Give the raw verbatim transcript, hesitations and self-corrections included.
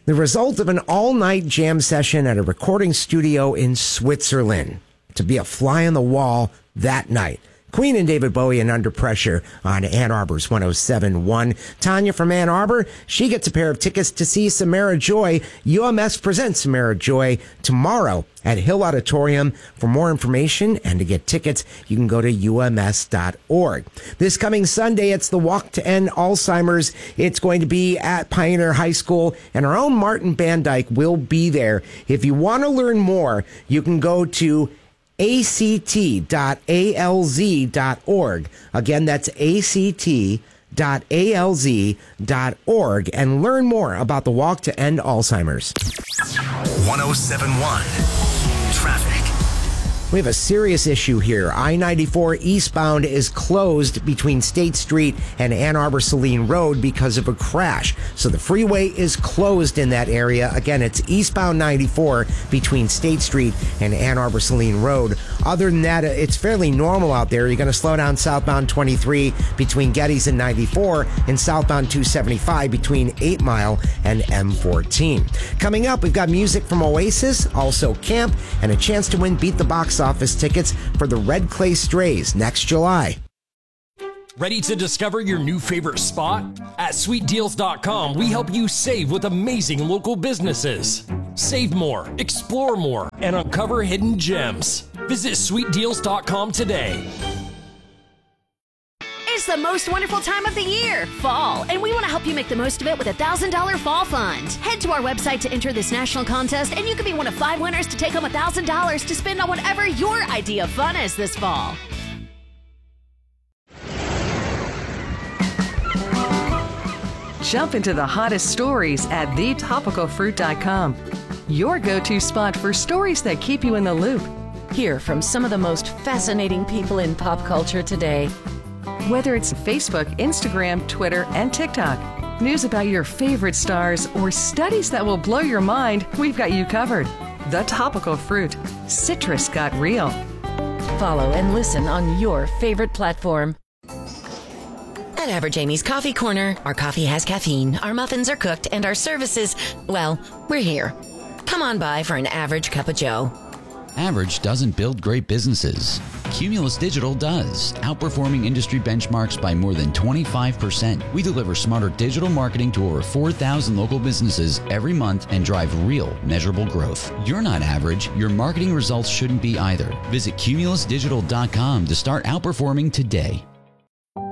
The result of an all-night jam session at a recording studio in Switzerland. To be a fly on the wall that night. Queen and David Bowie and Under Pressure on Ann Arbor's one oh seven point one. Tanya from Ann Arbor, she gets a pair of tickets to see Samara Joy. U M S presents Samara Joy tomorrow at Hill Auditorium. For more information and to get tickets, you can go to U M S dot org. This coming Sunday, it's the Walk to End Alzheimer's. It's going to be at Pioneer High School, and our own Martin Bandyke will be there. If you want to learn more, you can go to A C T dot A L Z dot org. Again, that's A C T dot A L Z dot org and learn more about the Walk to End Alzheimer's. one oh seven point one Traffic. We have a serious issue here. I ninety-four eastbound is closed between State Street and Ann Arbor Saline Road because of a crash. So the freeway is closed in that area. Again, it's eastbound ninety-four between State Street and Ann Arbor Saline Road. Other than that, it's fairly normal out there. You're going to slow down southbound twenty-three between Geddes and ninety-four and southbound two seventy-five between eight Mile and M fourteen. Coming up, we've got music from Oasis, also camp, and a chance to win Beat the Box Office tickets for the Red Clay Strays next July. Ready to discover your new favorite spot? At sweet deals dot com, we help you save with amazing local businesses. Save more, explore more, and uncover hidden gems. Visit sweet deals dot com today. It's the most wonderful time of the year, fall, and we want to help you make the most of it with a one thousand dollars Fall Fund. Head to our website to enter this national contest, and you could be one of five winners to take home one thousand dollars to spend on whatever your idea of fun is this fall. Jump into the hottest stories at the topical fruit dot com. Your go-to spot for stories that keep you in the loop. Hear from some of the most fascinating people in pop culture today. Whether it's Facebook, Instagram, Twitter, and TikTok, news about your favorite stars, or studies that will blow your mind, we've got you covered. The Topical Fruit. Citrus got real. Follow and listen on your favorite platform. At Average Amy's Coffee Corner, our coffee has caffeine, our muffins are cooked, and our services, well, we're here. Come on by for an average cup of joe. Average doesn't build great businesses. Cumulus Digital does, outperforming industry benchmarks by more than twenty-five percent. We deliver smarter digital marketing to over four thousand local businesses every month and drive real, measurable growth. You're not average. Your marketing results shouldn't be either. Visit cumulus digital dot com to start outperforming today.